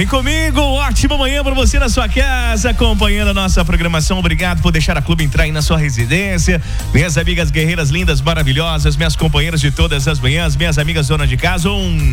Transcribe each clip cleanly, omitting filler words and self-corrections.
Vem comigo, ótima manhã para você na sua casa, acompanhando a nossa programação. Obrigado por deixar a Clube entrar aí na sua residência. Minhas amigas guerreiras lindas, maravilhosas, minhas companheiras de todas as manhãs, minhas amigas donas de casa,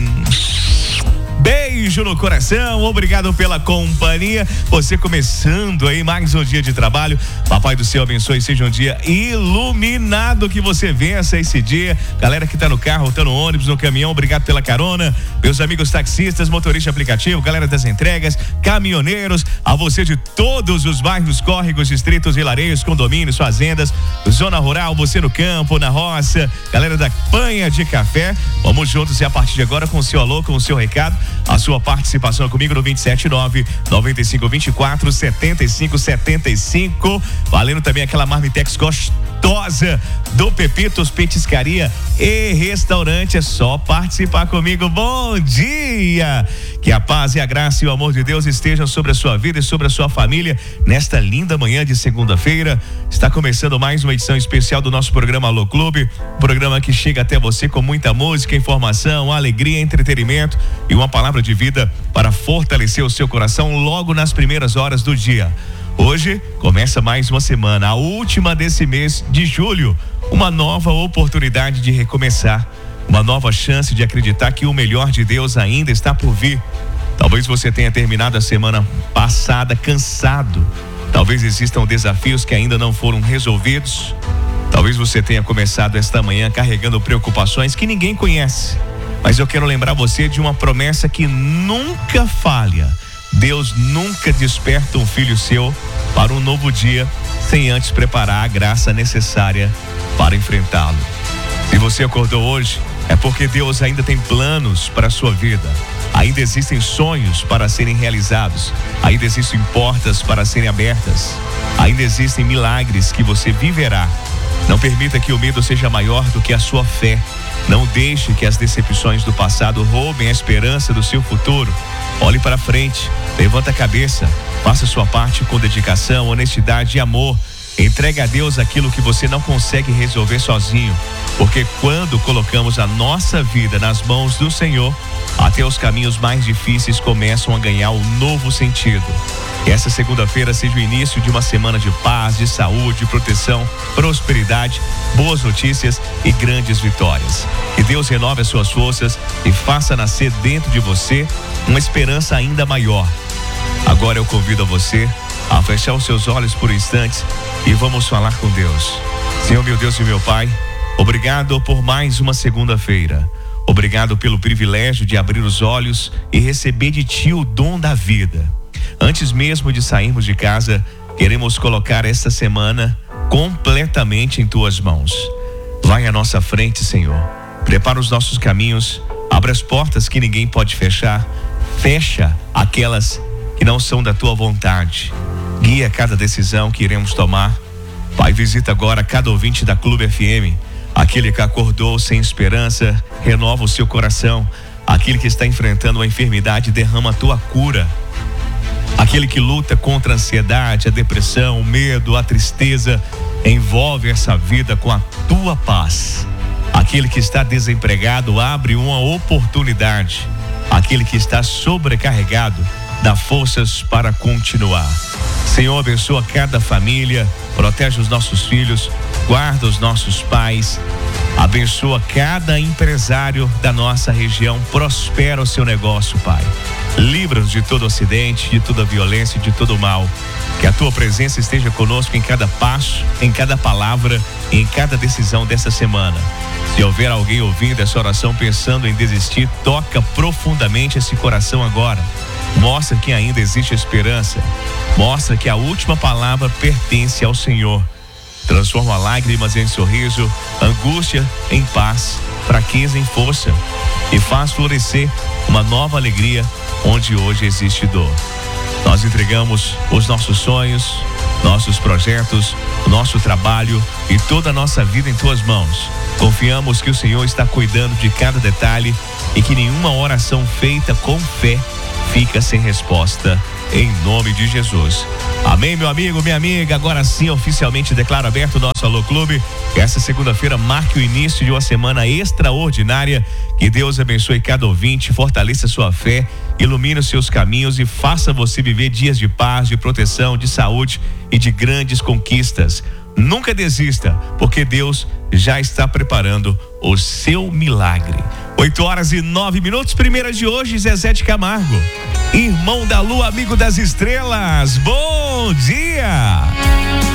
beijo no coração, obrigado pela companhia. Você começando aí mais um dia de trabalho. Papai do céu abençoe, seja um dia iluminado, que você vença esse dia. Galera que tá no carro, tá no ônibus, no caminhão, obrigado pela carona. Meus amigos taxistas, motorista de aplicativo, galera das entregas, caminhoneiros, a você de todos os bairros, córregos, distritos, vilarejos, condomínios, fazendas, zona rural, você no campo, na roça, galera da Panha de Café. Vamos juntos e a partir de agora com o seu alô, com o seu recado. A sua participação comigo no 279-9524-7575. Valendo também aquela marmitex gostosa do Pepitos Petiscaria e Restaurante. É só participar comigo. Bom dia! Que a paz e a graça e o amor de Deus estejam sobre a sua vida e sobre a sua família nesta linda manhã de segunda-feira. Está começando mais uma edição especial do nosso programa Alô Clube, programa que chega até você com muita música, informação, alegria, entretenimento e uma palavra de vida para fortalecer o seu coração logo nas primeiras horas do dia. Hoje começa mais uma semana, a última desse mês de julho, uma nova oportunidade de recomeçar, uma nova chance de acreditar que o melhor de Deus ainda está por vir. Talvez você tenha terminado a semana passada cansado, talvez existam desafios que ainda não foram resolvidos, talvez você tenha começado esta manhã carregando preocupações que ninguém conhece. Mas eu quero lembrar você de uma promessa que nunca falha. Deus nunca desperta um filho seu para um novo dia sem antes preparar a graça necessária para enfrentá-lo. Se você acordou hoje, é porque Deus ainda tem planos para a sua vida. Ainda existem sonhos para serem realizados. Ainda existem portas para serem abertas. Ainda existem milagres que você viverá. Não permita que o medo seja maior do que a sua fé. Não deixe que as decepções do passado roubem a esperança do seu futuro. Olhe para frente, levanta a cabeça, faça sua parte com dedicação, honestidade e amor. Entregue a Deus aquilo que você não consegue resolver sozinho, porque quando colocamos a nossa vida nas mãos do Senhor, até os caminhos mais difíceis começam a ganhar um novo sentido. Que essa segunda-feira seja o início de uma semana de paz, de saúde, proteção, prosperidade, boas notícias e grandes vitórias. Que Deus renove as suas forças e faça nascer dentro de você uma esperança ainda maior. Agora eu convido a você a fechar os seus olhos por instantes e vamos falar com Deus. Senhor, meu Deus e meu Pai, obrigado por mais uma segunda-feira. Obrigado pelo privilégio de abrir os olhos e receber de Ti o dom da vida. Antes mesmo de sairmos de casa, queremos colocar esta semana completamente em Tuas mãos. Vai à nossa frente, Senhor. Prepara os nossos caminhos, abre as portas que ninguém pode fechar, fecha aquelas que não são da Tua vontade. Guia cada decisão que iremos tomar. Pai, visita agora cada ouvinte da Clube FM, aquele que acordou sem esperança, renova o seu coração. Aquele que está enfrentando uma enfermidade, derrama a Tua cura. Aquele que luta contra a ansiedade, a depressão, o medo, a tristeza, envolve essa vida com a Tua paz. Aquele que está desempregado, abre uma oportunidade. Aquele que está sobrecarregado, dá forças para continuar. Senhor, abençoa cada família, protege os nossos filhos, guarda os nossos pais, abençoa cada empresário da nossa região, prospera o seu negócio, Pai. Livra-nos de todo acidente, de toda violência, de todo mal. Que a Tua presença esteja conosco em cada passo, em cada palavra, em cada decisão dessa semana. Se houver alguém ouvindo essa oração pensando em desistir, toca profundamente esse coração agora. Mostra que ainda existe esperança. Mostra que a última palavra pertence ao Senhor. Transforma lágrimas em sorriso, angústia em paz, fraqueza em força. E faz florescer uma nova alegria onde hoje existe dor. Nós entregamos os nossos sonhos, nossos projetos, o nosso trabalho e toda a nossa vida em Tuas mãos. Confiamos que o Senhor está cuidando de cada detalhe e que nenhuma oração feita com fé fica sem resposta, em nome de Jesus. Amém, meu amigo, minha amiga. Agora sim, oficialmente declaro aberto o nosso Alô Clube. Essa segunda-feira marque o início de uma semana extraordinária. Que Deus abençoe cada ouvinte, fortaleça sua fé ilumine os seus caminhos e faça você viver dias de paz, de proteção, de saúde e de grandes conquistas. Nunca desista, porque Deus já está preparando o seu milagre. 8h09, primeira de hoje, Zezé de Camargo. Irmão da lua, amigo das estrelas, bom dia!